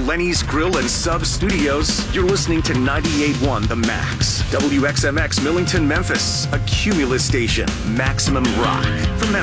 Lenny's Grill and Sub Studios, you're listening to 98.1 The Max. WXMX Millington, Memphis. A Cumulus station. Maximum rock for Memphis.